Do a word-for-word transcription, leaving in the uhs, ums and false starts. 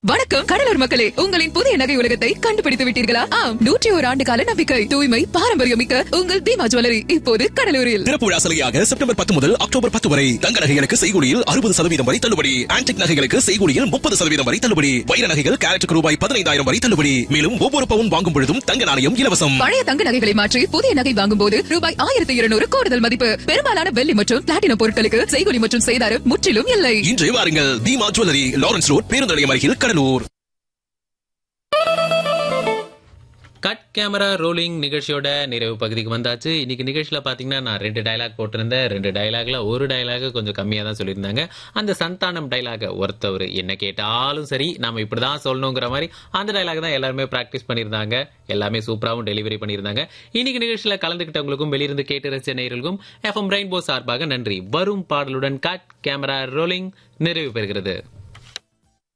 வணக்கம் கடலூர் மக்களே, உங்களின் புதிய நகை உலகத்தை கண்டுபிடித்து விட்டீர்களா? ஆம், நூற்றி ஒரு ஆண்டு கால நம்பிக்கை, தூய்மை, பாரம்பரியம் மிக்க உங்கள் தீமா ஜுவல்லரி இப்போது கடலூரில். திறப்பு விழா சலுகையாக செப்டம்பர் பத்து முதல் அக்டோபர் பத்து வரை தங்க நகைகளுக்கு செய்கூலியில் அறுபது சதவீதம் வரை தள்ளுபடி. ஆன்டிக் நகைகளுக்கு செய்கூலியில் முப்பது சதவீதம் வரை தள்ளுபடி. வைர நகைகள் கேரட்டுக்கு ரூபாய் பதினைந்தாயிரம் வரை தள்ளுபடி. மேலும் ஒவ்வொரு பவுன் வாங்கும் பொழுதும் தங்க நாணயம் இலவசம். பழைய தங்க நகைகளை மாற்றி புதிய நகை வாங்கும் போது ரூபாய் ஆயிரத்தி இருநூறு கூடுதல் மதிப்பு. பெரும்பாலான வெள்ளி மற்றும் பிளாட்டினம் பொருட்களுக்கு செய்கூலி மற்றும் செய்தாரம் முற்றிலும் இல்லை. இன்று வாருங்கள், தீமா ஜுவல்லரி, லாரன்ஸ் ரோட், பேருந்து நிலையம் அருகில், கடலூர். கட் கேமரா ரோலிங் நிகழ்ச்சியோட நிறைவு பகுதிக்கு வந்தாச்சு. இன்னைக்கு நிகழ்ச்சியில பாத்தீங்கன்னா நான் ரெண்டு டைலாக் போட்டிருந்தேன். ரெண்டு டைலாக்ல ஒரு டைலாக் கொஞ்சம் கம்மியா தான் சொல்லியிருந்தாங்க. அந்த சந்தானம் டைலாக ஒருத்தவர் என்ன கேட்டாலும் சரி நாம இப்படிதான் சொல்லணுங்கிற மாதிரி அந்த டைலாக் தான் எல்லாருமே பிராக்டிஸ் பண்ணியிருந்தாங்க. எல்லாமே சூப்பராகவும் டெலிவரி பண்ணியிருந்தாங்க. இன்னைக்கு நிகழ்ச்சியில கலந்துகிட்டவங்களுக்கும் வெளியிருந்து கேட்டு ரசிச்ச நேயர்களுக்கும் எஃப்எம் ரெயின்போ சார்பாக நன்றி. வரும் பாடலுடன் கட் கேமரா ரோலிங் நிறைவு பெறுகிறது.